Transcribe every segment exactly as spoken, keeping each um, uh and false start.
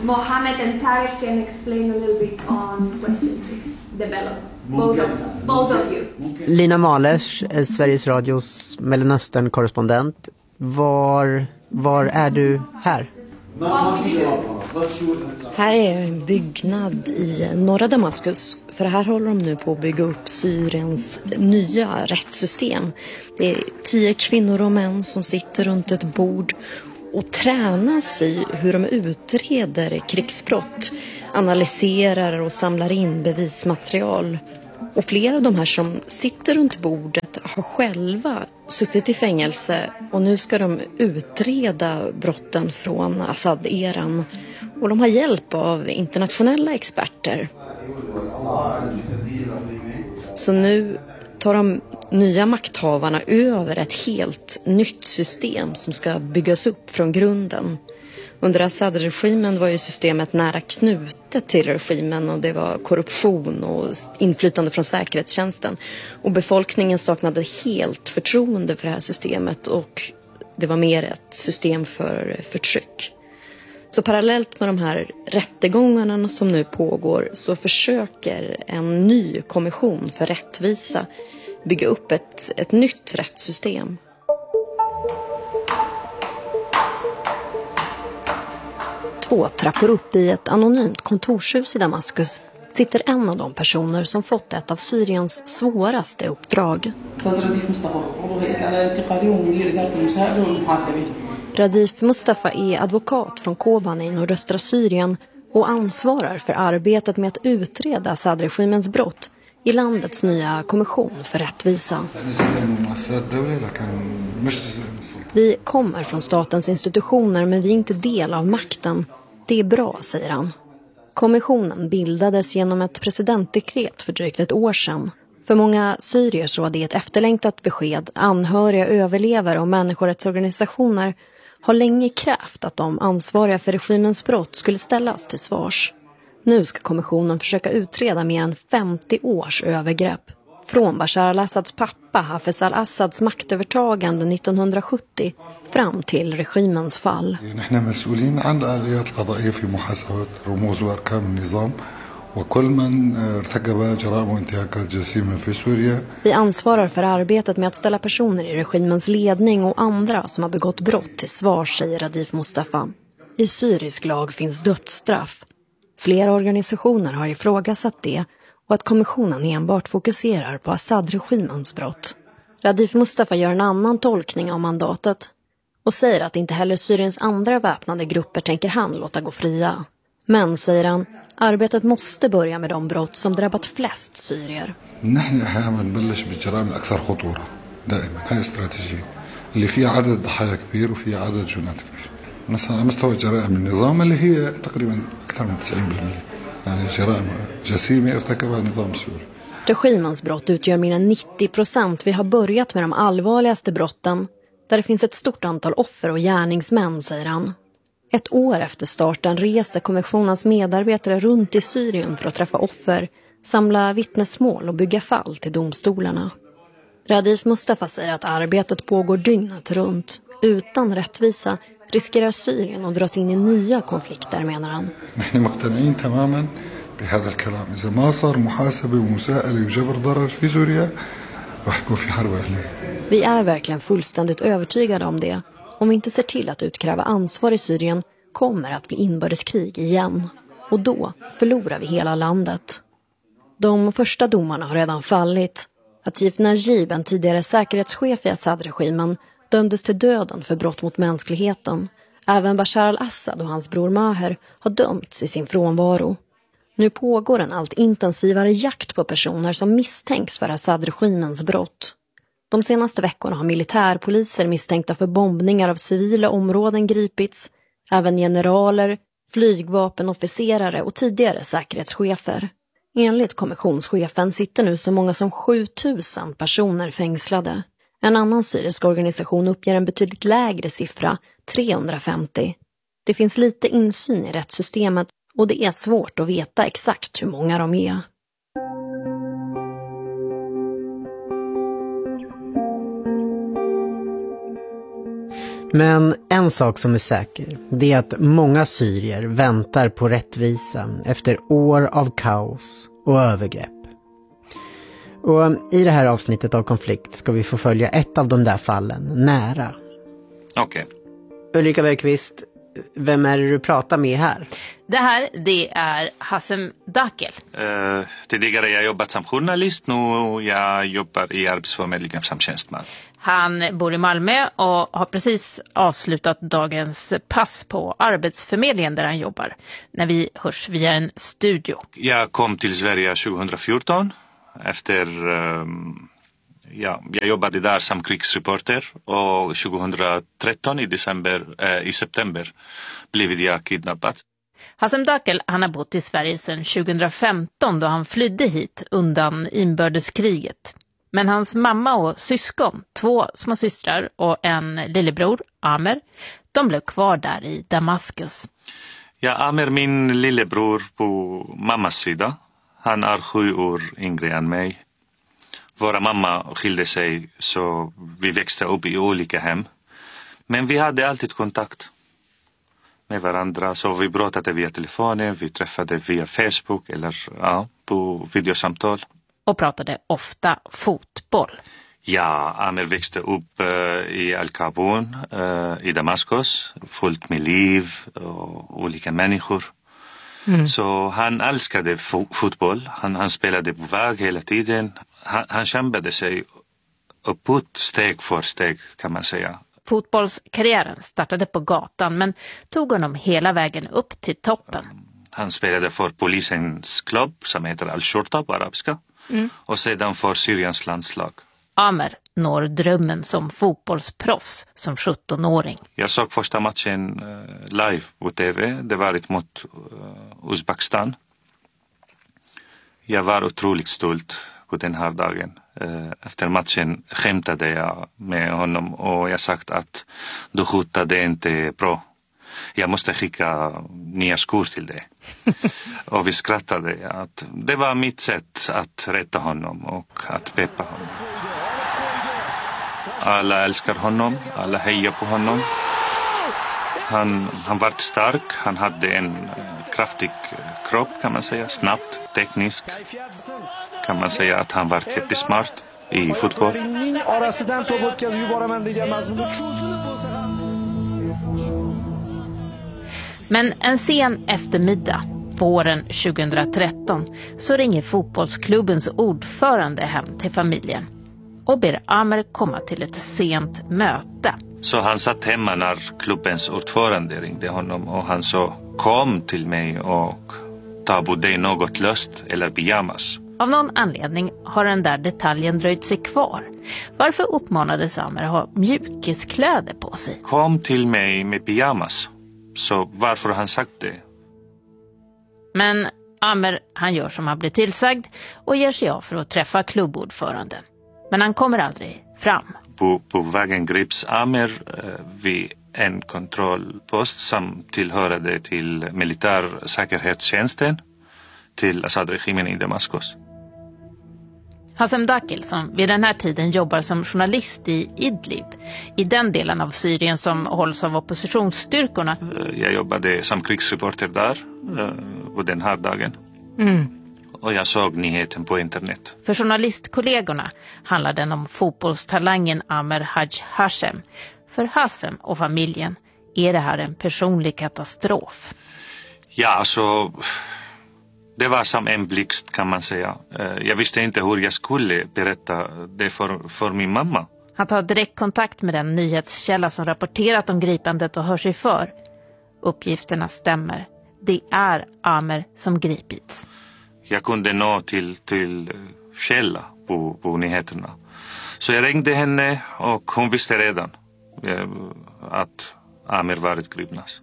Mohammed and Tariq can explain a little bit on question three. Develop. Both of, both of you. Lina Mahlers, Sveriges Radios Mellanöstern-korrespondent. Var, var är du här? Här är en byggnad i norra Damaskus. För här håller de nu på att bygga upp Syriens nya rättssystem. Det är tio kvinnor och män som sitter runt ett bord och tränas i hur de utreder krigsbrott, analyserar och samlar in bevismaterial. Och flera av de här som sitter runt bordet har själva suttit i fängelse och nu ska de utreda brotten från Assad-eran. Och de har hjälp av internationella experter. Så nu tar de nya makthavarna över ett helt nytt system som ska byggas upp från grunden. Under Assad-regimen var ju systemet nära knutet till regimen och det var korruption och inflytande från säkerhetstjänsten. Och befolkningen saknade helt förtroende för det här systemet och det var mer ett system för förtryck. Så parallellt med de här rättegångarna som nu pågår så försöker en ny kommission för rättvisa bygga upp ett, ett nytt rättssystem. Två trappor upp i ett anonymt kontorshus i Damaskus sitter en av de personer som fått ett av Syriens svåraste uppdrag. Radif Mustafa är advokat från Kobani i nordöstra Syrien och ansvarar för arbetet med att utreda Assad-regimens brott i landets nya kommission för rättvisa. Vi kommer från statens institutioner men vi är inte del av makten. Det är bra, säger han. Kommissionen bildades genom ett presidentdekret för drygt ett år sedan. För många syrier så var det ett efterlängtat besked. Anhöriga, överlevare och människorättsorganisationer har länge krävt att de ansvariga för regimens brott skulle ställas till svars. Nu ska kommissionen försöka utreda mer än femtio års övergrepp. Från Bashar al-Assads pappa Hafez al-Assads maktövertagande nittonhundrasjuttio fram till regimens fall. Vi ansvarar för arbetet med att ställa personer i regimens ledning och andra som har begått brott till svars, säger Radif Mustafa. I syrisk lag finns dödsstraff. Flera organisationer har ifrågasatt det och att kommissionen enbart fokuserar på Assad-regimens brott. Radif Mustafa gör en annan tolkning av mandatet och säger att inte heller Syriens andra väpnade grupper tänker han låta gå fria. Men, säger han, arbetet måste börja med de brott som drabbat flest syrier. مثلا على مستوى جرائم النظام اللي هي تقريبا أكثر من تسعين بالمئة يعني جرائم جسيمة ارتكبها النظام السوري. Regimens brott utgör mer än nittio procent. Vi har börjat med de allvarligaste brotten där det finns ett stort antal offer och gärningsmän, säger han. Ett år efter starten reser kommissionens medarbetare runt i Syrien för att träffa offer, samla vittnesmål och bygga fall till domstolarna. Radif Mustafa säger att arbetet pågår dygnet runt. Utan rättvisa riskerar Syrien att dras in i nya konflikter, menar han. Vi är verkligen fullständigt övertygade om det. Om vi inte ser till att utkräva ansvar i Syrien kommer att bli inbördeskrig igen. Och då förlorar vi hela landet. De första domarna har redan fallit. Atif Najib, en tidigare säkerhetschef i Assad-regimen, dömdes till döden för brott mot mänskligheten. Även Bashar al-Assad och hans bror Maher har dömts i sin frånvaro. Nu pågår en allt intensivare jakt på personer som misstänks för Assad-regimens brott. De senaste veckorna har militärpoliser misstänkta för bombningar av civila områden gripits. Även generaler, flygvapenofficerare och tidigare säkerhetschefer. Enligt kommissionschefen sitter nu så många som sjutusen personer fängslade. En annan syrisk organisation uppger en betydligt lägre siffra, trehundrafemtio. Det finns lite insyn i rättssystemet och det är svårt att veta exakt hur många de är. Men en sak som är säker, det är att många syrier väntar på rättvisa efter år av kaos och övergrepp. Och i det här avsnittet av Konflikt ska vi få följa ett av de där fallen nära. Okej. Okay. Ulrika Bergqvist, vem är det du pratar med här? Det här, det är Hassem Dakel. Uh, tidigare jag jobbat som journalist, nu jag jobbar i Arbetsförmedlingen som tjänsteman. Han bor i Malmö och har precis avslutat dagens pass på Arbetsförmedlingen där han jobbar. När vi hörs via en studio. Jag kom till Sverige tjugo fjorton efter... Um, ja, jag jobbade där som krigsreporter och tjugo tretton i, december, äh, i september blev jag kidnappad. Hassem Dakel, han har bott i Sverige sedan tjugo femton då han flydde hit undan inbördeskriget. Men hans mamma och syskon, två små systrar och en lillebror, Amer, de blev kvar där i Damaskus. Ja, Amer, min lillebror på mammas sida. Han är sju år yngre än mig. Våra mamma skilde sig så vi växte upp i olika hem. Men vi hade alltid kontakt med varandra. Så vi pratade via telefonen, vi träffade via Facebook eller ja, på videosamtal. Och pratade ofta fotboll. Ja, Amer växte upp uh, i Al-Kabun uh, i Damaskus. Fullt med liv och olika människor. Mm. Så han älskade fo- fotboll. Han, han spelade på väg hela tiden. Han, han kämpade sig uppåt steg för steg kan man säga. Fotbollskarriären startade på gatan men tog honom hela vägen upp till toppen. Han spelade för polisens klubb som heter Al-Shurta på arabiska. Mm. Och sedan för Syriens landslag. Amer når drömmen som fotbollsproffs som sjuttonåring. Jag såg första matchen uh, live på tv. Det var ett mot uh, Uzbekistan. Jag var otroligt stolt på den här dagen. Uh, efter matchen skämtade jag med honom och jag sagt att du skjutade inte bra. Jag måste skicka nya skor till dig. Och vi skrattade att det var mitt sätt att rätta honom och att peppa honom. Alla älskar honom, alla hejar på honom. Han, han var stark, han hade en uh, kraftig uh, kropp kan man säga, snabbt, teknisk. Kan man säga att han var jättesmart i fotboll. Men en sen eftermiddag, våren tjugo tretton, så ringer fotbollsklubbens ordförande hem till familjen och ber Amer komma till ett sent möte. Så han satt hemma när klubbens ordförande ringde honom och han sa kom till mig och ta på dig något löst eller pyjamas. Av någon anledning har den där detaljen dröjt sig kvar. Varför uppmanades Amer att ha mjukiskläder på sig? Kom till mig med pyjamas. Så varför har han sagt det? Men Amer, han gör som han blir tillsagd och ger sig av för att träffa klubbordförande. Men han kommer aldrig fram. På, på vägen grips Amer eh, vid en kontrollpost som tillhörde till militärsäkerhetstjänsten till Assad-regimen i Damaskus. Hassem Dakel, som vid den här tiden jobbar som journalist i Idlib, i den delen av Syrien som hålls av oppositionsstyrkorna. Jag jobbade som krigsreporter där på den här dagen. Mm. Och jag såg nyheten på internet. För journalistkollegorna handlar den om fotbollstalangen Amer Haj Hashem. För Hassem och familjen är det här en personlig katastrof. Ja, alltså... Det var som en blixt kan man säga. Jag visste inte hur jag skulle berätta det för, för min mamma. Han tar direkt kontakt med den nyhetskälla som rapporterat om gripandet och hör sig för. Uppgifterna stämmer. Det är Amer som gripits. Jag kunde nå till, till källa på, på nyheterna. Så jag ringde henne och hon visste redan att Amer varit gripnas.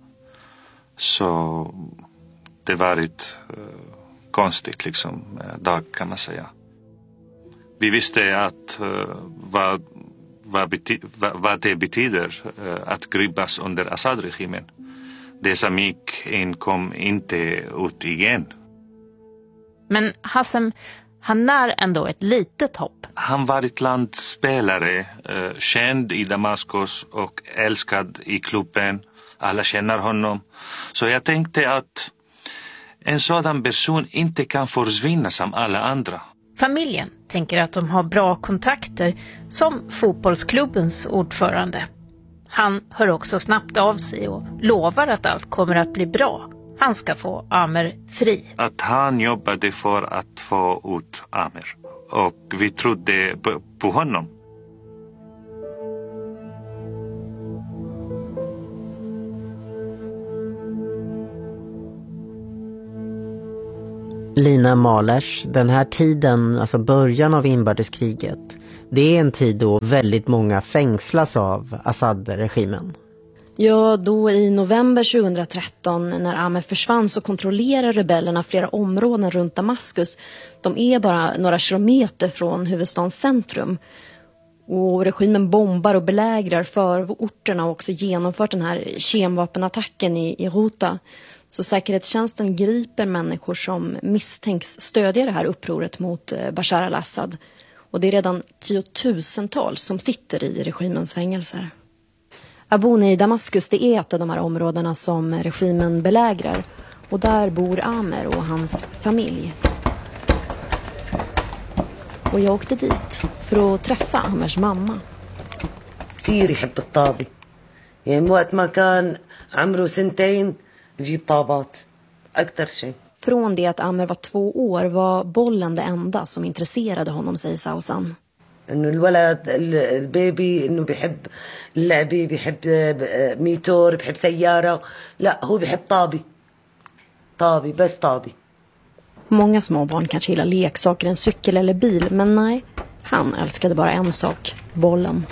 Så det var ett... konstigt liksom, dag kan man säga. Vi visste att uh, vad, vad, bety- vad, vad det betyder uh, att gripas under Assad-regimen. Det som gick in kom inte ut igen. Men Hassem, Han när ändå ett litet hopp. Han var ett landspelare, eh, känd i Damaskus och älskad i klubben. Alla känner honom. Så jag tänkte att en sådan person inte kan försvinna som alla andra. Familjen tänker att de har bra kontakter som fotbollsklubbens ordförande. Han hör också snabbt av sig och lovar att allt kommer att bli bra. Han ska få Amer fri. Att han jobbade för att få ut Amer. Och vi trodde på, på honom. Lina Malers, den här tiden, alltså början av inbördeskriget, det är en tid då väldigt många fängslas av Assad-regimen. Ja, då i november tjugohundratretton när Amer försvann så kontrollerar rebellerna flera områden runt Damaskus. De är bara några kilometer från huvudstadens centrum. Och regimen bombar och belägrar förorterna och också genomfört den här kemvapenattacken i, i Ghouta. Så säkerhetstjänsten griper människor som misstänks stödja det här upproret mot Bashar al-Assad. Och det är redan tiotusentals som sitter i regimens fängelser. Abuni i Damaskus, det är ett av de här områdena som regimen belägrar. Och där bor Amer och hans familj. Och jag åkte dit för att träffa Amers mamma. كثير يحب الطابة يعني وقت ما كان عمره سنتين يجيب طابات أكتر شيء. Från det att Amer var två år var bollen det enda som intresserade honom, säger Sausan. إنه الولد البيبي إنه بيحب اللعبة بيحب ميتور بيحب سيارة لا هو بيحب طابة طابة بس طابة. Många små barn kanske gillar leksaker, en cykel eller bil, men nej, han älskade bara en sak, bollen.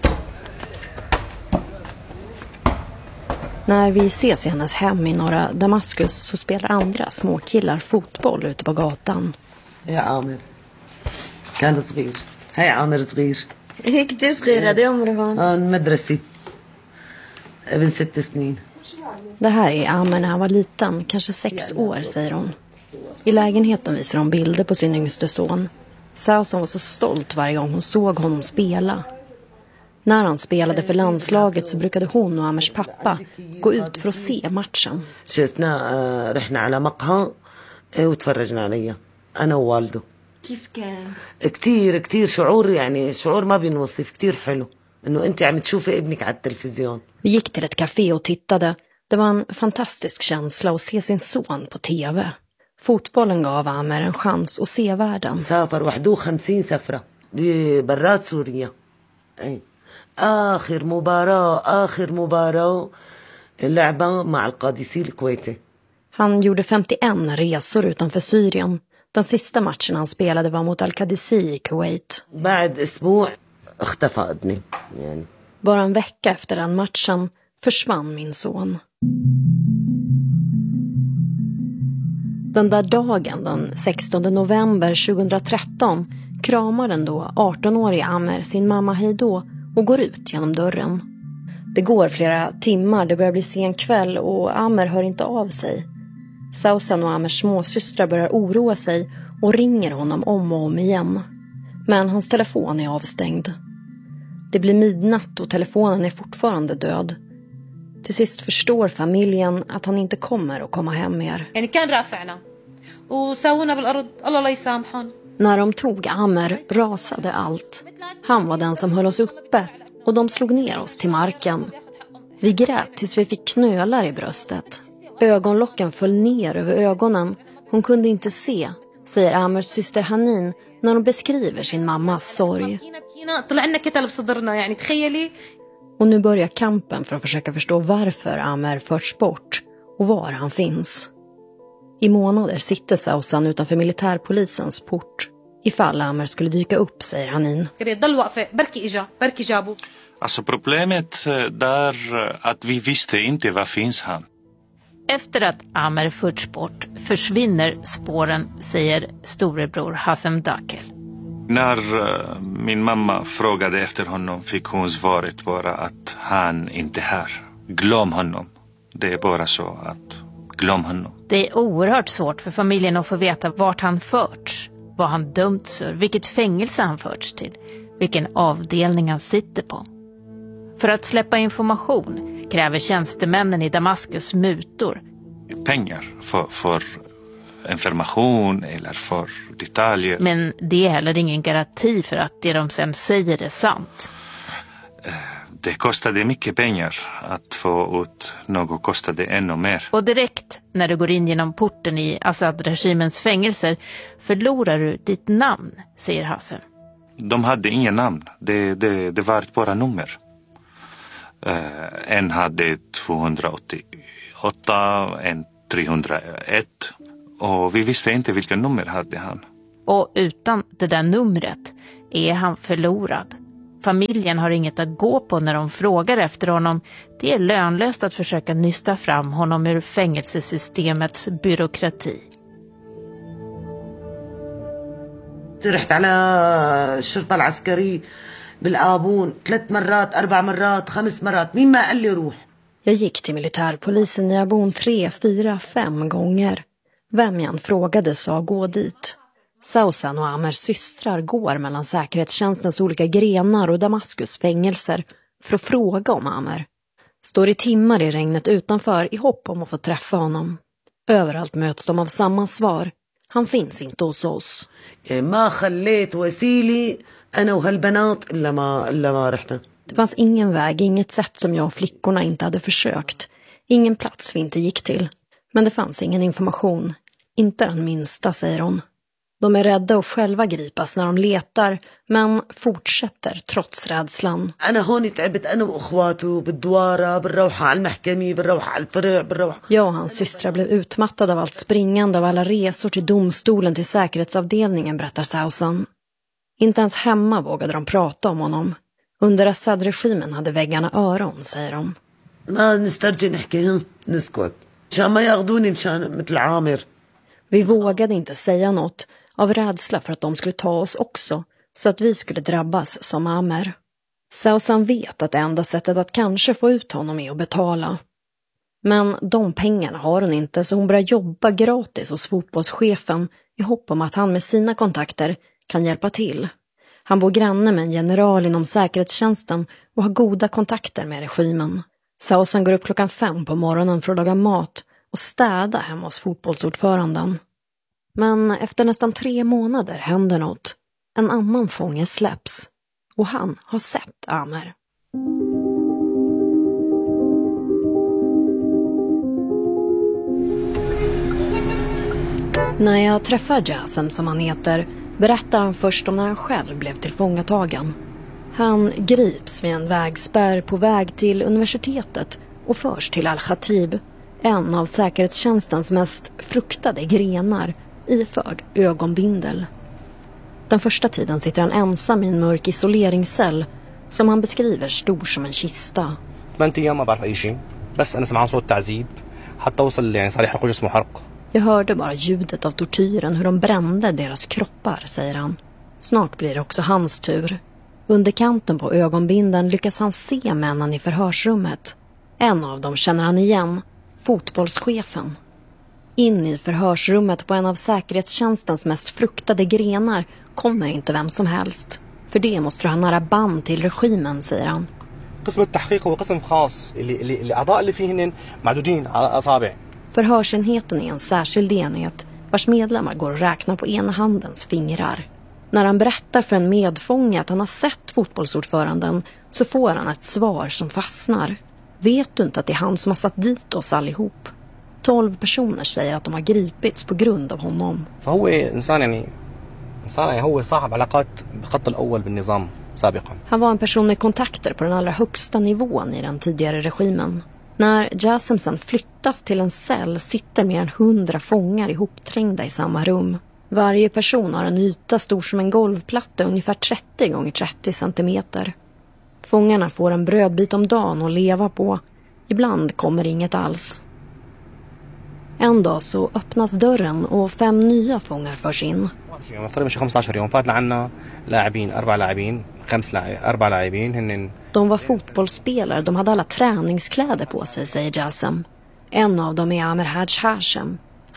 När vi ses i hennes hem i norra Damaskus så spelar andra små killar fotboll ute på gatan. يا عامر كان صغير هاي عامر صغير هيك كتير صغيرة دي عمره. اه المدرسة ابن ست سنين. Det här är Amer när han var liten, kanske sex år, säger hon. I lägenheten visar hon bilder på sin yngste son. Sausan var så stolt varje gång hon såg honom spela. När han spelade för landslaget så brukade hon och Amers pappa gå ut för att se matchen. شفنا رحنا على مقهى وتفرجنا عليها أنا ووالده. كيف كان؟ كتير كتير شعور يعني شعور ما بينوصف كتير حلو إنه أنت عم تشوفي ابنك على التلفزيون. Vi gick till ett café och tittade. Det var en fantastisk känsla att se sin son på tv. Fotbollen gav Amer en chans att se världen. سافر واحد وخمسين سفرة برات سوريا. أي آخر مباراة آخر مباراة لعبة مع القادسي الكويتي. Han gjorde femtioen resor utanför Syrien. Den sista matchen han spelade var mot Al-Qadisi i Kuwait. بعد أسبوع اختفى ابني يعني. Bara en vecka efter den matchen försvann min son. Den där dagen, den sextonde november tjugohundratretton, kramar den då arton-årige Amer sin mamma hejdå och går ut genom dörren. Det går flera timmar, det börjar bli sen kväll och Amer hör inte av sig. Sausan och Amers småsystrar börjar oroa sig och ringer honom om och om igen. Men hans telefon är avstängd. Det blir midnatt och telefonen är fortfarande död. Till sist förstår familjen att han inte kommer att komma hem mer. När de tog Amer rasade allt. Han var den som höll oss uppe och de slog ner oss till marken. Vi grät tills vi fick knölar i bröstet. Ögonlocken föll ner över ögonen. Hon kunde inte se, säger Amers syster Hanin när hon beskriver sin mammas sorg. Och nu börjar kampen för att försöka förstå varför Amer förts bort och var han finns. I månader sitter Sausan utanför militärpolisens port. Ifall Amer skulle dyka upp, säger Hanin. Alltså problemet där att vi visste inte var finns han. Efter att Amer förts bort försvinner spåren, säger storebror Hassem Dakel. När min mamma frågade efter honom fick hon svaret bara att han inte är här. Glöm honom. Det är bara så att glöm honom. Det är oerhört svårt för familjen att få veta vart han förts. vad han dömts för, vilket fängelse han förts till, vilken avdelning han sitter på. För att släppa information kräver tjänstemännen i Damaskus mutor. Pengar för, för information eller för detaljer. Men det är heller ingen garanti för att det de sen säger är sant. Det kostade mycket pengar att få ut, något kostade ännu mer. Och direkt när du går in genom porten i Assad-regimens fängelser förlorar du ditt namn, säger Hassan. De hade ingen namn, det, det, det var bara nummer. Uh, en hade tvåhundraåttioåtta, en trehundraett och vi visste inte vilken nummer hade han. Och utan det där numret är han förlorad. Familjen har inget att gå på när de frågar efter honom. Det är lönlöst att försöka nysta fram honom ur fängelsesystemets byråkrati. رحت على الشرطة العسكرية بالآبون ثلاث مرات أربع مرات خمس مرات مين ما قال لي روح. Jag gick till militärpolisen i Abon tre, fyra, fem gånger. Vem jag frågade sa gå dit. Sausan och Amers systrar går mellan säkerhetstjänstens olika grenar och Damaskus fängelser för att fråga om Amer. Står i timmar i regnet utanför i hopp om att få träffa honom. Överallt möts de av samma svar. Han finns inte hos oss. ما خليت وسيلي أنا وهالبنات إلا ما إلا ما رحنا. Det fanns ingen väg, inget sätt som jag och flickorna inte hade försökt. Ingen plats vi inte gick till. Men det fanns ingen information. Inte den minsta, säger hon. De är rädda att själva gripas när de letar, men fortsätter trots rädslan. أنا هون تعبت أنا وأخواته بالدوارة بالروحة على المحكمة بالروحة على الفرع بالروحة. Jag och hans systrar blev utmattade av allt springande av alla resor till domstolen till säkerhetsavdelningen, berättar Sausan. Inte ens hemma vågade de prata om honom. Under Assad-regimen hade väggarna öron, säger de. ما نسترجي نحكي نسكت عشان ما ياخذوني مشان مثل عامر. Vi vågade inte säga något av rädsla för att de skulle ta oss också, så att vi skulle drabbas som Amer. Sausan vet att det enda sättet att kanske få ut honom är att betala. Men de pengarna har hon inte, så hon börjar jobba gratis hos fotbollschefen i hopp om att han med sina kontakter kan hjälpa till. Han bor granne med en general inom säkerhetstjänsten och har goda kontakter med regimen. Sausan går upp klockan fem på morgonen för att laga mat och städa hemma hos fotbollsordföranden. Men efter nästan tre månader händer något. En annan fånge släpps. Och han har sett Amer. När jag träffar Jassem, som han heter, berättar han först om när han själv blev tillfångatagen. Han grips vid en vägspärr på väg till universitetet och förs till Al-Khatib, en av säkerhetstjänstens mest fruktade grenar, iförd ögonbindel. Den första tiden sitter han ensam i en mörk isoleringscell som han beskriver stor som en kista. Jag hörde bara ljudet av tortyren, hur de brände deras kroppar, säger han. Snart blir det också hans tur. Under kanten på ögonbinden lyckas han se männen i förhörsrummet. En av dem känner han igen, fotbollschefen. In i förhörsrummet på en av säkerhetstjänstens mest fruktade grenar kommer inte vem som helst. För det måste du ha nära band till regimen, säger han. Förhörsenheten är en särskild enhet vars medlemmar går att räkna på ena handens fingrar. När han berättar för en medfånge att han har sett fotbollsordföranden så får han ett svar som fastnar. Vet du inte att det är han som har satt dit oss allihop? Tolv personer säger att de har gripits på grund av honom. Han var en person med kontakter på den allra högsta nivån i den tidigare regimen. När Jassem sen flyttas till en cell sitter mer än hundra fångar ihopträngda i samma rum. Varje person har en yta stor som en golvplatta, ungefär trettio gånger trettio centimeter. Fångarna får en brödbit om dagen att leva på. Ibland kommer inget alls. En dag så öppnas dörren och fem nya fångar förs in. De var fotbollsspelare, de hade alla träningskläder på sig, säger Jassem. En av dem är Amer Haj Hashem.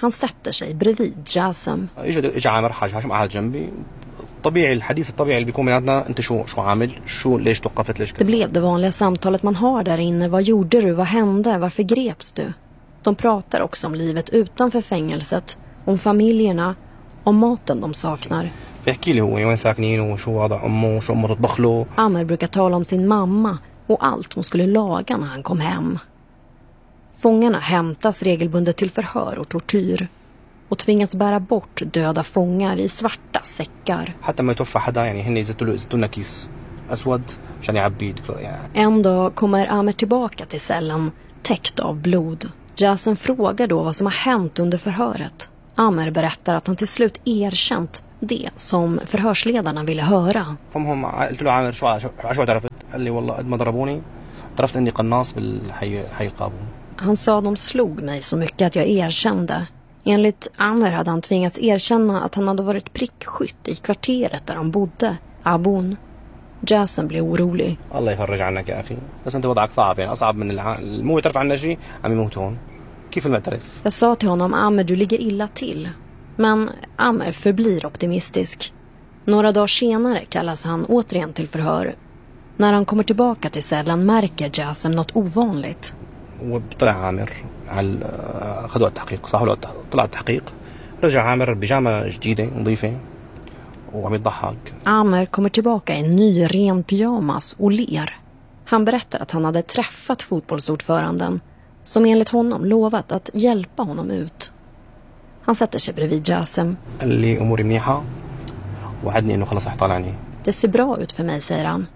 Han sätter sig bredvid Jasem. اجى عامر حاج هاشم قاعد جنبي طبيعي الحديث الطبيعي اللي بيكون بيناتنا انت شو شو عامل شو ليش توقفت ليش. Det blev det vanliga samtalet man har där inne. Vad gjorde du? Vad hände? Varför greps du? De pratar också om livet utanför fängelset, om familjerna, om maten de saknar. بيحكي لي هو وين ساكنين وشو وضع امه وشو امه تطبخ له. Amer brukar tala om sin mamma och allt hon skulle laga när han kom hem. Fångarna hämtas regelbundet till förhör och tortyr och tvingas bära bort döda fångar i svarta säckar. حتى ما يتوفى حدا يعني هن يزتوا له يزتوا لنا كيس اسود عشان يعبي. En dag kommer Amer tillbaka till cellen täckt av blod. Jasem frågar då vad som har hänt under förhöret. Amer berättar att han till slut erkänt det som förhörsledarna ville höra. فهم قلت له عامر شو شو عرفت قال لي والله قد ما ضربوني عرفت اني قناص بالحي حي قابون. Han sa de slog mig så mycket att jag erkände. Enligt Amer hade han tvingats erkänna att han hade varit prickskytt i kvarteret där de bodde, Abun. Jasem blev orolig. الله يفرج عنك يا اخي بس انت وضعك صعب يعني اصعب من المو يعرف عنا شيء عم يموت هون كيف المعترف. Jag sa till honom, Amer, du ligger illa till. Men Amer förblir optimistisk. Några dagar senare kallas han återigen till förhör. När han kommer tillbaka till cellen märker Jasem något ovanligt. وطلع عامر على خدوا التحقيق صح ولا طلع التحقيق رجع عامر بيجامه جديده نظيفه وعم يضحك. Amer kommer tillbaka i en ny ren pyjamas och ler. Han berättar att han hade träffat fotbollsordföranden som enligt honom lovat att hjälpa honom ut. Han sätter sig bredvid Jasem. اللي اموري منيحه وعدني انه خلص احطلعني. Det ser bra ut för mig, säger han.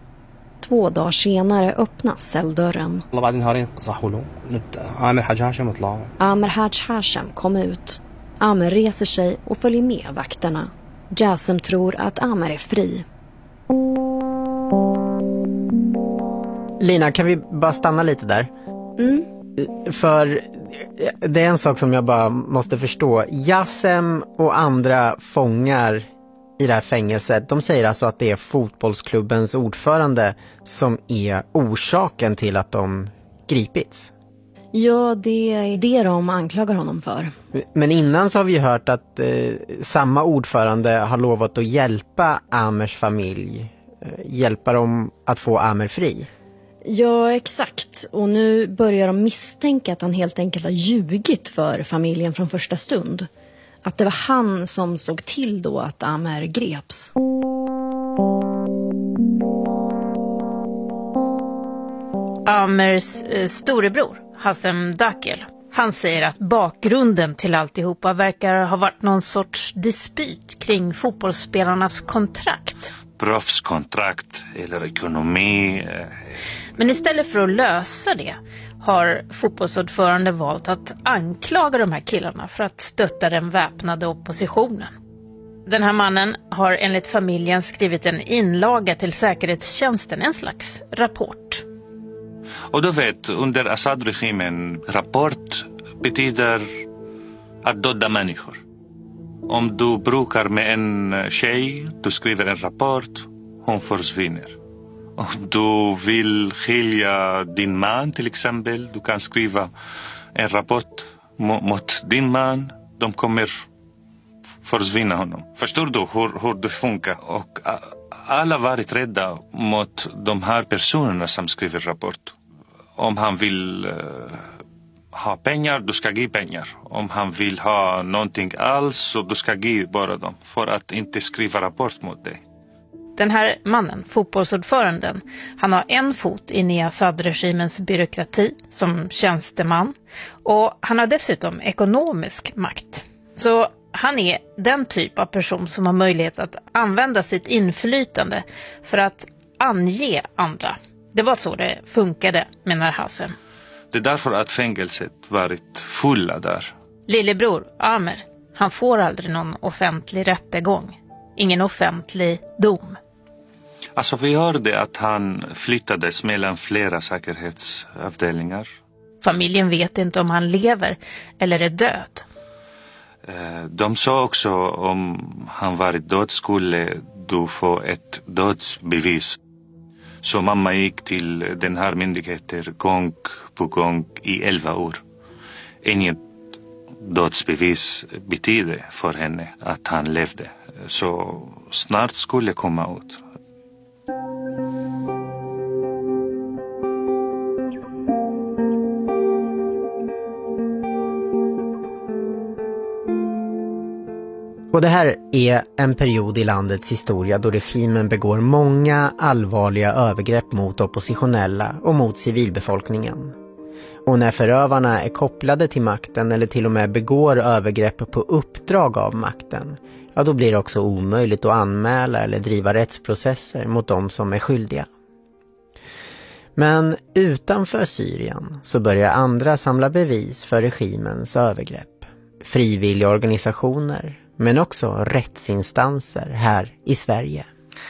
Två dagar senare öppnas celldörren. الله بعد نهارين صحوا له عامر حاج هاشم طلع. Amer Haj Hashem kom ut. Amer reser sig och följer med vakterna. Jasem tror att Amer är fri. Lina, kan vi bara stanna lite där? Mm. För det är en sak som jag bara måste förstå. Jasem och andra fångar i det här fängelset, de säger alltså att det är fotbollsklubbens ordförande som är orsaken till att de gripits. Ja, det är det de anklagar honom för. Men innan så har vi hört att eh, samma ordförande har lovat att hjälpa Amers familj. Eh, hjälpa dem att få Amer fri. Ja, exakt. Och nu börjar de misstänka att han helt enkelt har ljugit för familjen från första stund. Att det var han som såg till då att Amer greps. Amers eh, storebror, Hassem Dakel, han säger att bakgrunden till alltihopa verkar ha varit någon sorts dispyt kring fotbollsspelarnas kontrakt. Proffskontrakt eller ekonomi. Eh. Men istället för att lösa det har fotbollsordförande valt att anklaga de här killarna för att stötta den väpnade oppositionen. Den här mannen har enligt familjen skrivit en inlaga till säkerhetstjänsten, en slags rapport. Och du vet, under Assad-regimen, rapport betyder att döda människor. Om du brukar med en tjej, du skriver en rapport, hon försvinner. Om du vill skilja din man till exempel, du kan skriva en rapport mot din man, de kommer försvinna honom. Förstår du hur, hur det funkar? Och alla varit rädda mot de här personerna som skriver rapport. Om han vill uh, ha pengar, du ska ge pengar. Om han vill ha någonting alls, så du ska ge bara dem. För att inte skriva rapport mot dig. Den här mannen, fotbollsordföranden, han har en fot in i Assad-regimens byråkrati som tjänsteman. Och han har dessutom ekonomisk makt. Så han är den typ av person som har möjlighet att använda sitt inflytande för att ange andra. Det var så det funkade, menar Hassem. Det är därför att fängelset varit fulla där. Lillebror, Amer, han får aldrig någon offentlig rättegång. Ingen offentlig dom. Alltså vi hörde att han flyttades mellan flera säkerhetsavdelningar. Familjen vet inte om han lever eller är död. De sa också om han varit död skulle du få ett dödsbevis. Så mamma gick till den här myndigheten gång på gång i elva år. Inget dödsbevis betyder för henne att han levde. Så snart skulle komma ut. Och det här är en period i landets historia då regimen begår många allvarliga övergrepp mot oppositionella och mot civilbefolkningen. Och när förövarna är kopplade till makten eller till och med begår övergrepp på uppdrag av makten, ja då blir det också omöjligt att anmäla eller driva rättsprocesser mot de som är skyldiga. Men utanför Syrien så börjar andra samla bevis för regimens övergrepp. Frivilliga organisationer, men också rättsinstanser här i Sverige.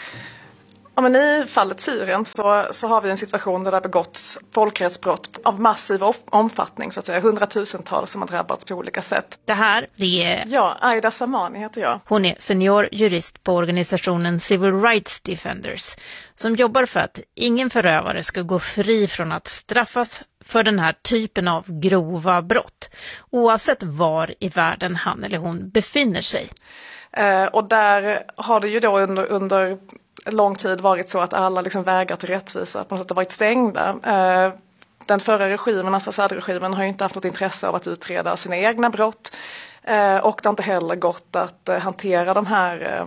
Ja, men i fallet Syrien så, så har vi en situation där det har begåtts folkrättsbrott av massiv omfattning, så att säga. Hundratusentals som har drabbats på olika sätt. Det här, det är... Ja, Aida Samani heter jag. Hon är senior jurist på organisationen Civil Rights Defenders som jobbar för att ingen förövare ska gå fri från att straffas för den här typen av grova brott, oavsett var i världen han eller hon befinner sig. Eh, och där har det ju då under... under lång tid varit så att alla liksom vägar till rättvisa på något sätt har varit stängda. Den förra regimen, Assad-regimen, har ju inte haft något intresse av att utreda sina egna brott. Och det har inte heller gått att hantera de här,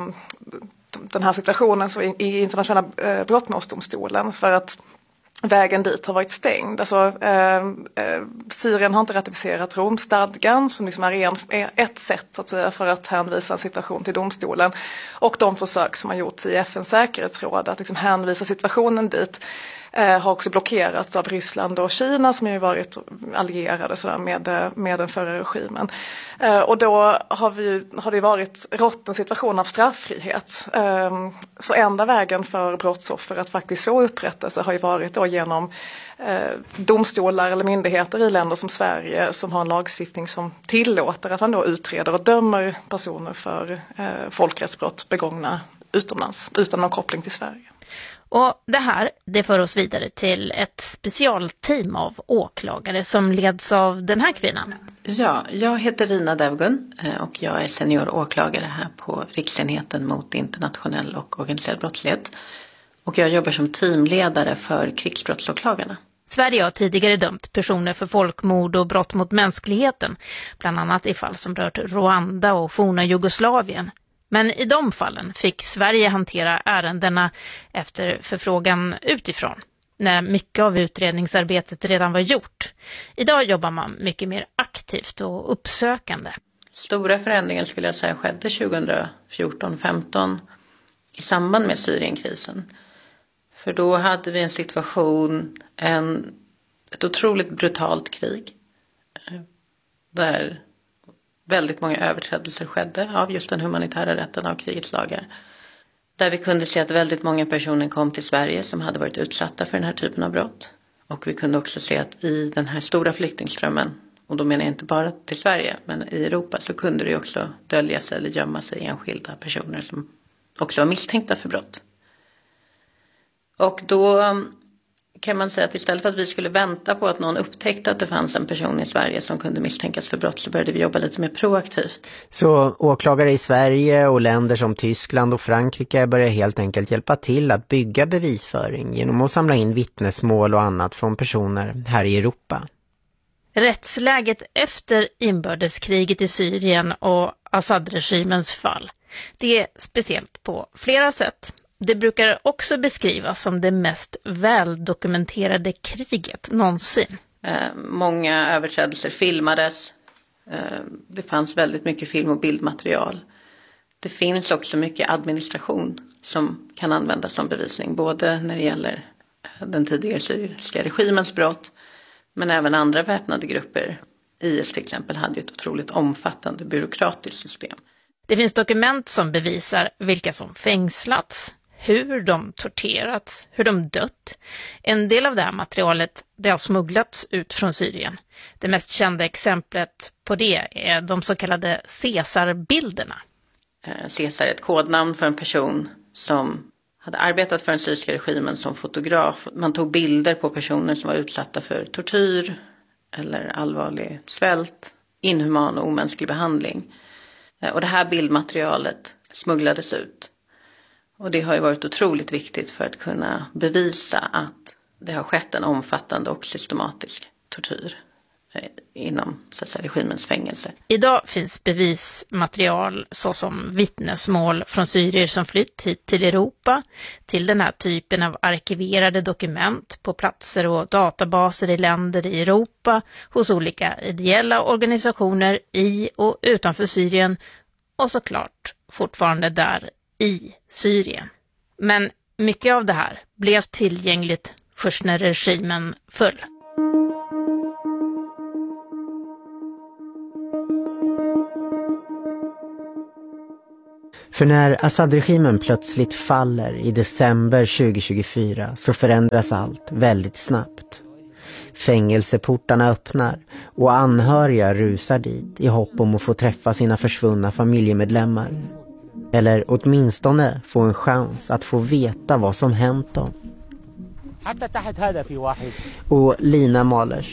den här situationen i internationella brottmålsdomstolen för att vägen dit har varit stängd. Alltså, eh, eh, Syrien har inte ratificerat Romstadgan som liksom är, en, är ett sätt så att säga, för att hänvisa en situation till domstolen. Och de försök som har gjorts i F N:s säkerhetsråd att liksom hänvisa situationen dit eh, har också blockerats av Ryssland och Kina som ju varit allierade sådär, med, med den förra regimen. Eh, och då har, vi, har det varit rått en situation av strafffrihet. Eh, så enda vägen för brottsoffer att faktiskt få upprättelse har ju varit då genom eh, domstolar eller myndigheter i länder som Sverige som har en lagstiftning som tillåter att man då utreder och dömer personer för eh, folkrättsbrott begångna utomlands utan någon koppling till Sverige. Och det här, det för oss vidare till ett specialteam av åklagare som leds av den här kvinnan. Ja, jag heter Rina Devgun och jag är senior åklagare här på Riksenheten mot internationell och organiserad brottslighet. Och jag jobbar som teamledare för krigsbrottsåklagarna. Sverige har tidigare dömt personer för folkmord och brott mot mänskligheten, bland annat i fall som rört Rwanda och forna Jugoslavien. Men i de fallen fick Sverige hantera ärendena efter förfrågan utifrån, när mycket av utredningsarbetet redan var gjort. Idag jobbar man mycket mer aktivt och uppsökande. Stora förändringar skulle jag säga skedde tjugohundrafjorton femton i samband med Syrienkrisen. För då hade vi en situation, en, ett otroligt brutalt krig där väldigt många överträdelser skedde av just den humanitära rätten av krigets lagar. Där vi kunde se att väldigt många personer kom till Sverige som hade varit utsatta för den här typen av brott. Och vi kunde också se att i den här stora flyktingströmmen, och då menar jag inte bara till Sverige men i Europa, så kunde det också dölja sig eller gömma sig enskilda personer som också var misstänkta för brott. Och då kan man säga att istället för att vi skulle vänta på att någon upptäckte att det fanns en person i Sverige som kunde misstänkas för brott, så började vi jobba lite mer proaktivt. Så åklagare i Sverige och länder som Tyskland och Frankrike börjar helt enkelt hjälpa till att bygga bevisföring genom att samla in vittnesmål och annat från personer här i Europa. Rättsläget efter inbördeskriget i Syrien och Assad-regimens fall, det är speciellt på flera sätt. Det brukar också beskrivas som det mest väldokumenterade kriget någonsin. Eh, många överträdelser filmades. Eh, det fanns väldigt mycket film- och bildmaterial. Det finns också mycket administration som kan användas som bevisning. Både när det gäller den tidigare syriska regimens brott, men även andra väpnade grupper. I S till exempel hade ju ett otroligt omfattande byråkratiskt system. Det finns dokument som bevisar vilka som fängslats, hur de torterats, hur de dött. En del av det här materialet det har smugglats ut från Syrien. Det mest kända exemplet på det är de så kallade Caesar-bilderna. Caesar är ett kodnamn för en person som hade arbetat för den syriska regimen som fotograf. Man tog bilder på personer som var utsatta för tortyr eller allvarlig svält inhuman och omänsklig behandling. Och det här bildmaterialet smugglades ut. Och det har ju varit otroligt viktigt för att kunna bevisa att det har skett en omfattande och systematisk tortyr inom så att säga, regimens fängelse. Idag finns bevismaterial såsom vittnesmål från syrier som flytt hit till Europa, till den här typen av arkiverade dokument på platser och databaser i länder i Europa, hos olika ideella organisationer i och utanför Syrien och såklart fortfarande där i Syrien. Men mycket av det här blev tillgängligt först när regimen föll. För när Assad-regimen plötsligt faller i december tjugohundratjugofyra så förändras allt väldigt snabbt. Fängelseportarna öppnar och anhöriga rusar dit i hopp om att få träffa sina försvunna familjemedlemmar. Eller åtminstone få en chans att få veta vad som hänt dem. Och Lina Malers.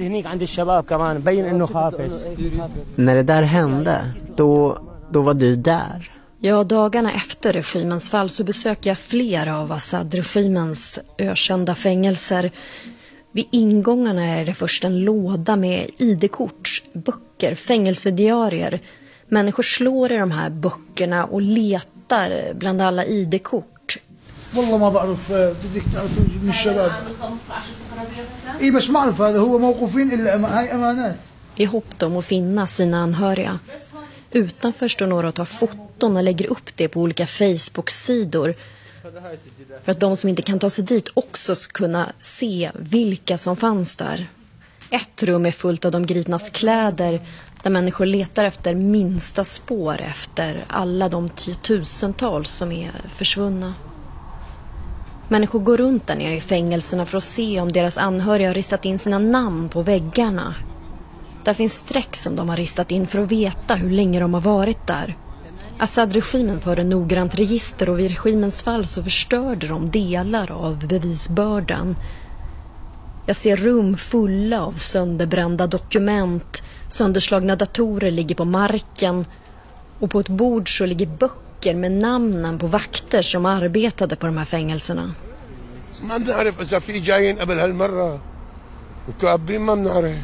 När det där hände, då, då var du där. Ja, dagarna efter regimens fall så besökte jag flera av Assad-regimens ökända fängelser. Vid ingångarna är det först en låda med I D-kort, böcker, fängelsediarier. Människor slår i de här böckerna och letar bland alla I D-kort. والله ما بعرف بدك تعرف من الشباب اي بس ما اعرف هذا هو موقوفين الا هاي امانات. I hopp om att finna sina anhöriga. Utanför står några och tar foton och lägger upp det på olika Facebook-sidor. För att de som inte kan ta sig dit också ska kunna se vilka som fanns där. Ett rum är fullt av de gripnas kläder där människor letar efter minsta spår efter alla de tiotusentals som är försvunna. Människor går runt där nere i fängelserna för att se om deras anhöriga har ristat in sina namn på väggarna. Där finns streck som de har ristat in för att veta hur länge de har varit där. Assad-regimen förde noggrant register och vid regimens fall så förstörde de delar av bevisbördan. Jag ser rum fulla av sönderbrända dokument, sönderslagna datorer ligger på marken och på ett bord så ligger böcker med namnen på vakter som arbetade på de här fängelserna. Man بنعرف إذا في جايين قبل هالمرة وكابين ما بنعرف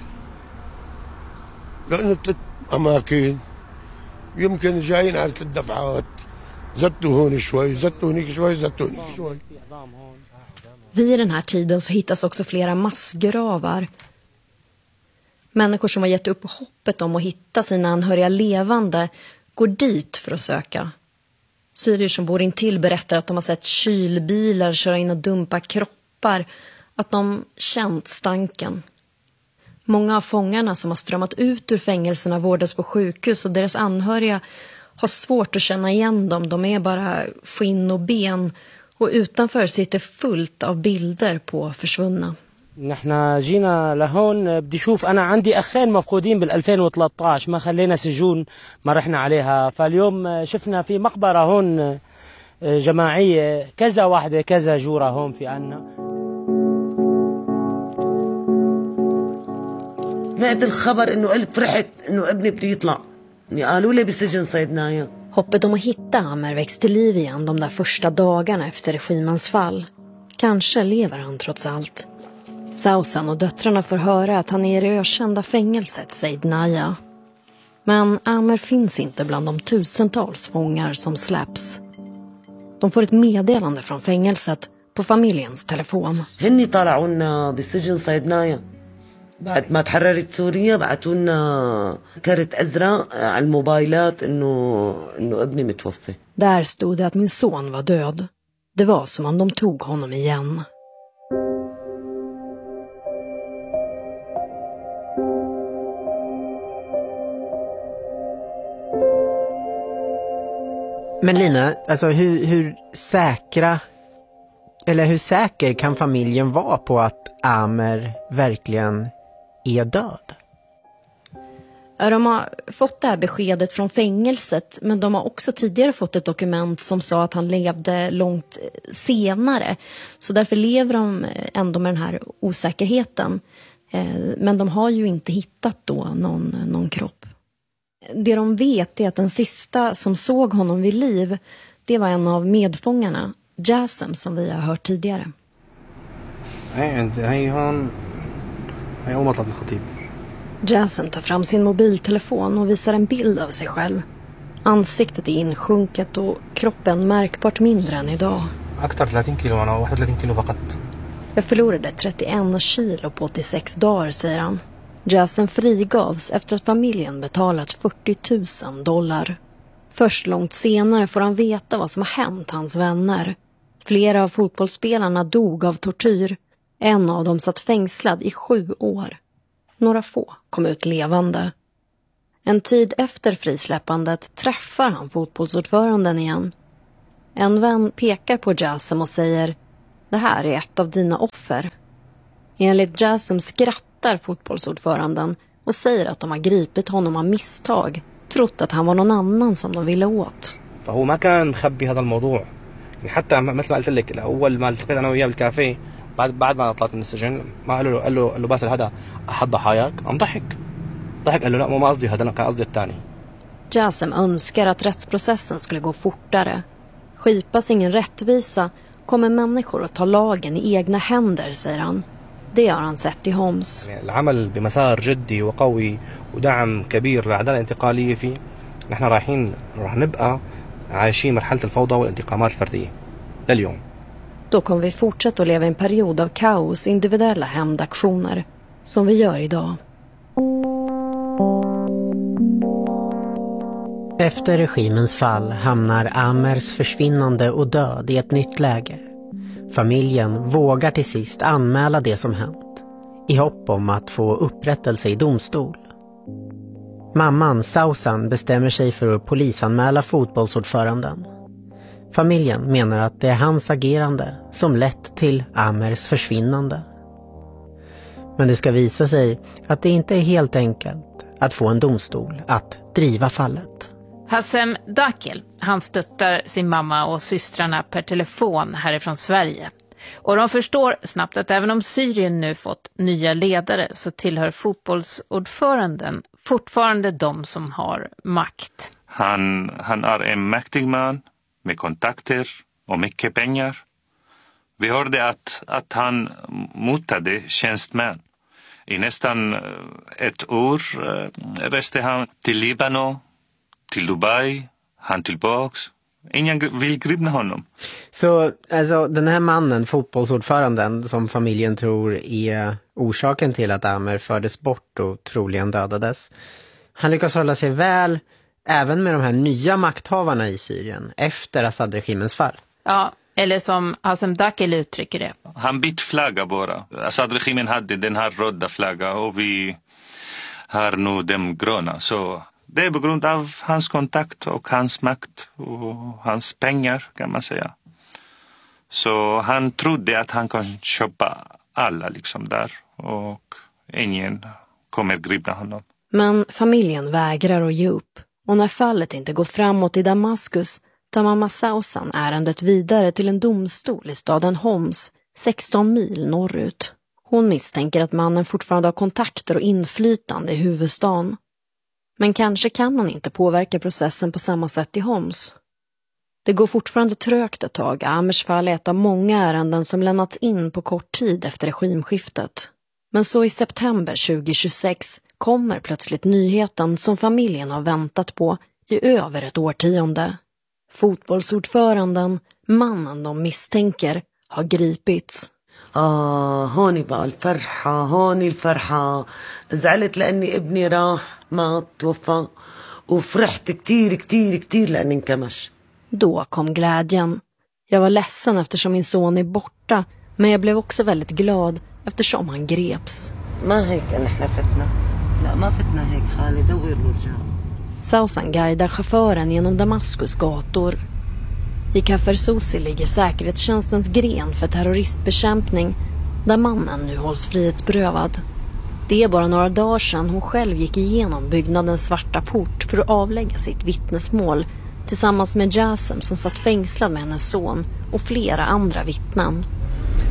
لأنه ثلاث أماكن يمكن جايين على ثلاث دفعات زتوا هون شوي زتوا هنيك شوي زتوا هنيك شوي. Vid den här tiden så hittas också flera massgravar. Människor som har gett upp hoppet om att hitta sina anhöriga levande går dit för att söka. Syrier som bor intill berättar att de har sett kylbilar köra in och dumpa kroppar, att de känt stanken. Många av fångarna som har strömmat ut ur fängelserna vårdas på sjukhus och deras anhöriga har svårt att känna igen dem. De är bara skinn och ben och utanför sitter fullt av bilder på försvunna. نحن جينا لهون بدي شوف أنا عندي أخين مفقودين بالألفين وثلاثة عشر ما خلينا سجون ما رحنا عليها فاليوم شفنا في مقبرة هون جماعية كذا واحدة كذا جورة هون في عنا. سمعت الخبر إنه قلت فرحت إنه ابني بده يطلع قالوا لي بسجن صيدنايا. Hoppet om att hitta Amer väcks till liv igen de där första dagarna efter regimens fall. Kanske lever han trots allt. Sausan och döttrarna får höra att han är i det ökända fängelset Saidnaya. Men Amer finns inte bland de tusentals fångar som släpps. De får ett meddelande från fängelset på familjens telefon. هني طلعونا بسجن صيدنايا بعد ما تحررت سوريا بعثوا لنا كارت أزرق على الموبايلات إنه إنه ابني متوفى. Där stod det att min son var död. Det var som om de tog honom igen. Men Lina, alltså hur, hur säkra eller hur säker kan familjen vara på att Amer verkligen är död? De har fått det här beskedet från fängelset, men de har också tidigare fått ett dokument som sa att han levde långt senare. Så därför lever de ändå med den här osäkerheten. Men de har ju inte hittat då någon, någon kropp. Det de vet är att den sista som såg honom vid liv, det var en av medfångarna, Jasem, som vi har hört tidigare. Jasem tar fram sin mobiltelefon och visar en bild av sig själv. Ansiktet är insjunket och kroppen märkbart mindre än idag. Jag förlorade trettioen kilo på åttiosex dagar, säger han. Jasem frigavs efter att familjen betalat fyrtio tusen dollar. Först långt senare får han veta vad som har hänt hans vänner. Flera av fotbollsspelarna dog av tortyr. En av dem satt fängslad i sju år. Några få kom ut levande. En tid efter frisläppandet träffar han fotbollsordföranden igen. En vän pekar på Jasem och säger: det här är ett av dina offer. Enligt Jasem skrattar fotbollsordföranden och säger att de har gripit honom av misstag, trott att han var någon annan som de ville åt. فهو ما كان مخبي هذا الموضوع. حتى مثل ما قلت لك اول ما التقيت انا وياه بالكافيه بعد بعد ما طلعت من السجن ما قال له قال له قال له باسل هذا احد ضحاياك قام ضحك ضحك قال له لا ما قصدي هذا كان قصدي الثاني. Jasem önskar att rättsprocessen skulle gå fortare. Skipas ingen rättvisa kommer människor att ta lagen i egna händer, säger han. Det har han sett i Homs. العمل بمسار جدي وقوي ودعم كبير للعدالة الانتقالية فيه نحن رايحين راح نبقى عايشين مرحلة الفوضى والانتقامات الفردية لليوم. Då kommer vi fortsätta att leva i en period av kaos, individuella hämndaktioner som vi gör idag. Efter regimens fall hamnar Amers försvinnande och död i ett nytt läge. Familjen vågar till sist anmäla det som hänt, i hopp om att få upprättelse i domstol. Mamman, Sausan, bestämmer sig för att polisanmäla fotbollsordföranden. Familjen menar att det är hans agerande som lett till Amers försvinnande. Men det ska visa sig att det inte är helt enkelt att få en domstol att driva fallet. Hassem Dakel, han stöttar sin mamma och systrarna per telefon härifrån Sverige. Och de förstår snabbt att även om Syrien nu fått nya ledare så tillhör fotbollsordföranden fortfarande de som har makt. Han, han är en mäktig man med kontakter och mycket pengar. Vi hörde att, att han motade tjänstemän. I nästan ett år reste han till Libanon, till Dubai, han tillbaks. Ingen vill gripa honom. Så alltså, den här mannen, fotbollsordföranden, som familjen tror är orsaken till att Amer fördes bort och troligen dödades. Han lyckas hålla sig väl även med de här nya makthavarna i Syrien efter Assad-regimens fall. Ja, eller som Hassem Dakel uttrycker det. Han bytt flagga bara. Assad-regimen hade den här röda flagga och vi har nu den gröna. Så det är på grund av hans kontakt och hans makt och hans pengar, kan man säga. Så han trodde att han kan köpa alla liksom där och ingen kommer gripa honom. Men familjen vägrar att ge upp. Och när fallet inte går framåt i Damaskus tar mamma Sausan ärendet vidare till en domstol i staden Homs, sexton mil norrut. Hon misstänker att mannen fortfarande har kontakter och inflytande i huvudstaden. Men kanske kan han inte påverka processen på samma sätt i Homs. Det går fortfarande trögt ett tag. Amers fall är ett av många ärenden som lämnats in på kort tid efter regimskiftet. Men så i september tjugohundratjugosex kommer plötsligt nyheten som familjen har väntat på i över ett årtionde. Fotbollsordföranden, mannen de misstänker, har gripits. آه هوني بقى الفرحة هوني الفرحة زعلت لأني ابني راح مات توفى وفرحت كتير كتير كتير لأني انكمش. Då kom glädjen. Jag var ledsen eftersom min son är borta, men jag blev också väldigt glad eftersom han greps. ما هيك نحن فتنا لا ما فتنا هيك خالد وغير ورجع. Sausan guidar chauffören genom Damaskus gator. I Kafr Sousi ligger säkerhetstjänstens gren för terroristbekämpning, där mannen nu hålls frihetsberövad. Det är bara några dagar sedan hon själv gick igenom byggnadens svarta port för att avlägga sitt vittnesmål tillsammans med Jasem som satt fängslad med hennes son och flera andra vittnen.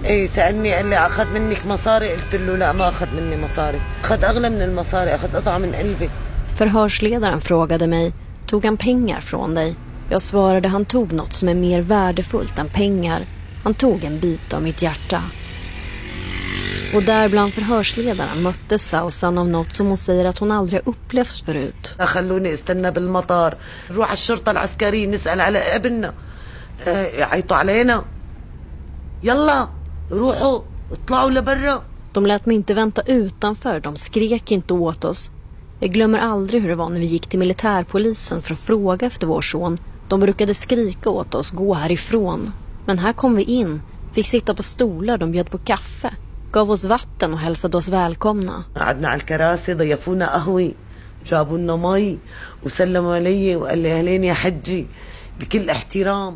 ايه سألني قال لي أخذ منك مصاري قلت له لا ما أخذ مني مصاري أخذ أغلى من المصاري أخذ قطعة من قلبي. Förhörsledaren frågade mig, tog han pengar från dig? Jag svarade han tog något som är mer värdefullt än pengar. Han tog en bit av mitt hjärta. Och där bland förhörsledaren möttes Sausan av något som hon säger att hon aldrig har upplevt förut. خلوني استنى بالمطار نروح على الشرطة العسكرية نسأل على ابننا يعيطوا علينا يلا روحوا اطلعوا لبرا. De lät mig inte vänta utanför, de skrek inte åt oss. Jag glömmer aldrig hur det var när vi gick till militärpolisen för att fråga efter vår son. De brukade skrika åt oss, gå härifrån. Men här kom vi in, fick sitta på stolar, de bjöd på kaffe, gav oss vatten och hälsade oss välkomna. قعدنا على الكراسي ضيفونا قهوة جابوا لنا مي وسلموا علي وقال لي أهلين يا حجي بكل احترام.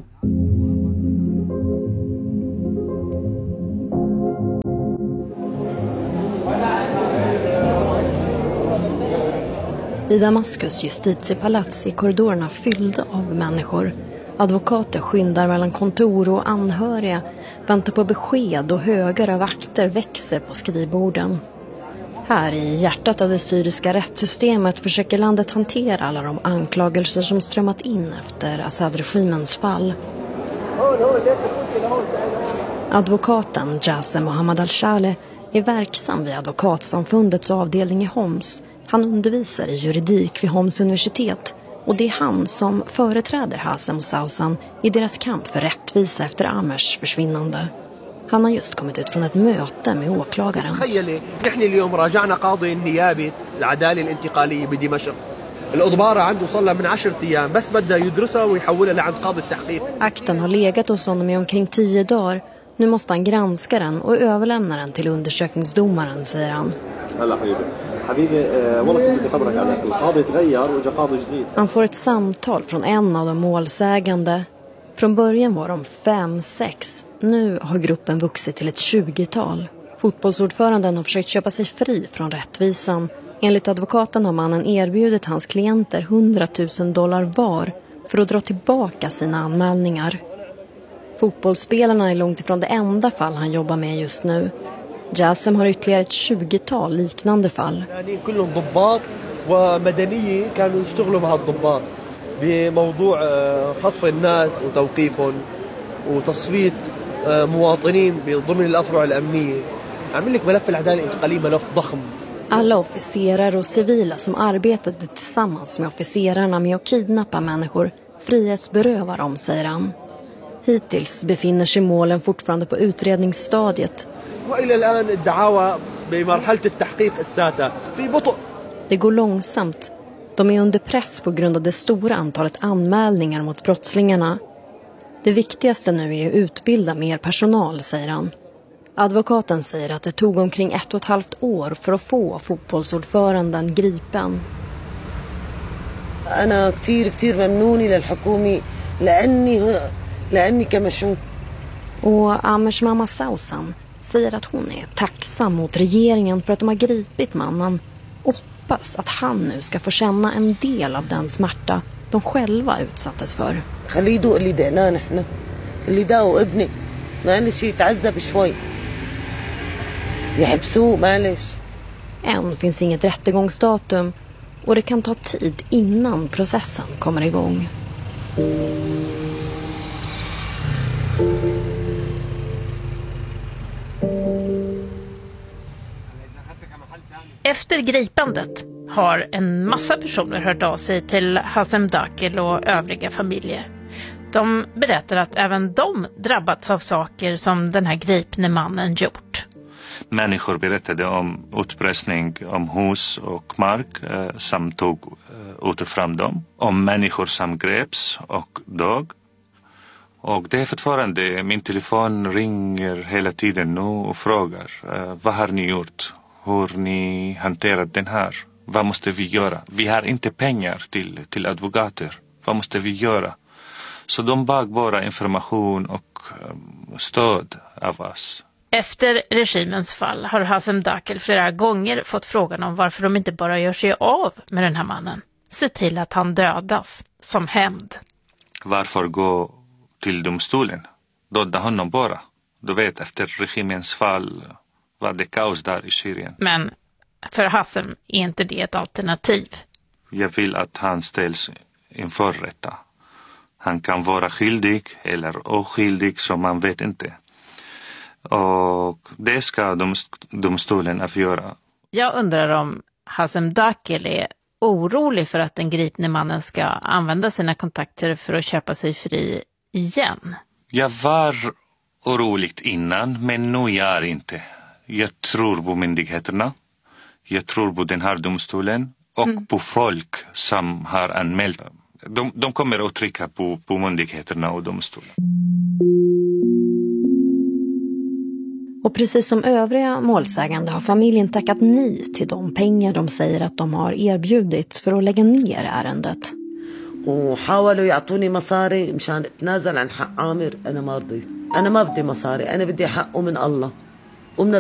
I Damaskus justitiepalats är korridorerna fyllda av människor. Advokater skyndar mellan kontor och anhöriga, väntar på besked och högar av akter växer på skrivborden. Här i hjärtat av det syriska rättssystemet försöker landet hantera alla de anklagelser som strömmat in efter Assad-regimens fall. Advokaten Jasem Mohammad al-Shaleh är verksam vid advokatsamfundets avdelning i Homs. Han undervisar i juridik vid Homs universitet och det är han som företräder Hasem och Sausan i deras kamp för rättvisa efter Amers försvinnande. Han har just kommit ut från ett möte med åklagaren. نحن اليوم راجعنا قاضي النيابة العدالة الانتقالية بدمشق. الإضبار عنده صار من عشرة أيام بس بده يدرسها ويحولها لعند قاضي التحقيق. Akten har legat hos honom i omkring tio dagar. Nu måste han granska den och överlämna den till undersökningsdomaren, säger han. Han får ett samtal från en av de målsägande. Från början var de fem, sex. Nu har gruppen vuxit till ett tjugotal. Fotbollsordföranden har försökt köpa sig fri från rättvisan. Enligt advokaten har mannen erbjudit hans klienter hundratusen dollar var för att dra tillbaka sina anmälningar. Fotbollsspelarna är långt ifrån det enda fall han jobbar med just nu. Jasem har ytterligare ett tjugotal liknande fall. كلهم ضباط ومدنية كانوا يشتغلوا مع الضباط بموضوع خطف الناس وتوقيفهم وتصفية مواطنين ضمن الأفرع الأمنية. عامل لك ملف العدالة الانتقالية ملف ضخم. Alla officerare och civila som arbetade tillsammans med officerarna med att kidnappa människor frihetsberövar dem, säger han. Hittills befinner sig målen fortfarande på utredningsstadiet. Det går långsamt. De är under press på grund av det stora antalet anmälningar mot brottslingarna. Det viktigaste nu är att utbilda mer personal, säger han. Advokaten säger att det tog omkring ett och ett halvt år för att få fotbollsordföranden gripen. أنا كتير كتير ممنونة للحكومة لأني لأني كمشون. Och Amers mamma Sausan säger att hon är tacksam mot regeringen för att de har gripit mannen och hoppas att han nu ska få känna en del av den smärta de själva utsattes för. خليدو اللي دقناه نحن اللي داو ابني معلش يتعذب شوي يحبسوه معلش. Än finns inget rättegångsdatum och det kan ta tid innan processen kommer igång. Efter gripandet har en massa personer hört av sig till Hasem Dakel och övriga familjer. De berättar att även de drabbats av saker som den här gripne mannen gjort. Människor berättade om utpressning om hus och mark eh, som tog eh, återfram dem. Om människor som greps och dog. Och det är fortfarande, min telefon ringer hela tiden nu och frågar eh, vad har ni gjort? Hur ni hanterat den här? Vad måste vi göra? Vi har inte pengar till, till advokater. Vad måste vi göra? Så de bad bara information och um, stöd av oss. Efter regimens fall har Hasem Dakel flera gånger fått frågan om varför de inte bara gör sig av med den här mannen. Se till att han dödas som hämnd. Varför gå till domstolen? Döda honom bara. Du vet, efter regimens fall var det kaos där i Syrien. Men för Hassem är inte det ett alternativ. Jag vill att han ställs inför rätta. Han kan vara skyldig eller oskyldig, som man vet inte. Och det ska domstolen avgöra. Jag undrar om Hassem Dakel är orolig för att den gripne mannen ska använda sina kontakter för att köpa sig fri igen. Jag var orolig innan, men nu är jag inte. Jag tror på myndigheterna. Jag tror på den här domstolen och mm. på folk som har anmält. De, de kommer att trycka på, på myndigheterna och domstolen. Och precis som övriga målsägande har familjen tackat nej till de pengar de säger att de har erbjudits för att lägga ner ärendet. وحاولوا يعطوني مصاري مشان اتنازل عن حق عامر. أنا ما رضيت. أنا ما بدي مصاري. أنا بدي حقه من الله.